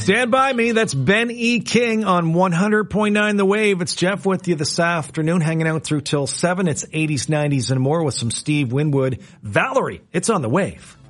Stand by me. That's Ben E. King on 100.9 The Wave. It's Jeff with you this afternoon, hanging out through till 7. It's 80s, 90s, and more with some Steve Winwood. Valerie, it's on the Wave.